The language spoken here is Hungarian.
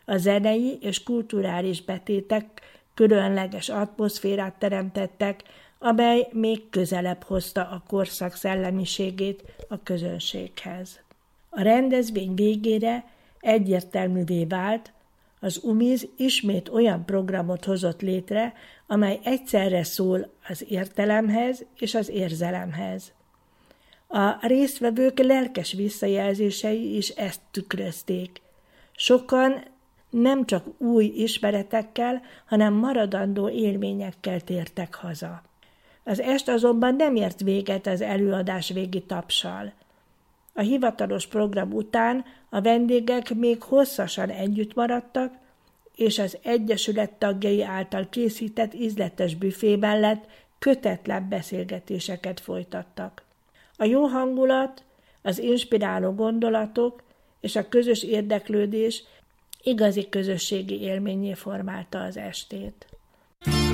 A zenei és kulturális betétek különleges atmoszférát teremtettek, amely még közelebb hozta a korszak szellemiségét a közönséghez. A rendezvény végére egyértelművé vált, az UMIZ ismét olyan programot hozott létre, amely egyszerre szól az értelemhez és az érzelemhez. A résztvevők lelkes visszajelzései is ezt tükrözték. Sokan nem csak új ismeretekkel, hanem maradandó élményekkel tértek haza. Az est azonban nem ért véget az előadás végi tapssal. A hivatalos program után a vendégek még hosszasan együtt maradtak, és az egyesület tagjai által készített ízletes büfé mellett kötetlen beszélgetéseket folytattak. A jó hangulat, az inspiráló gondolatok és a közös érdeklődés igazi közösségi élménnyé formálta az estét.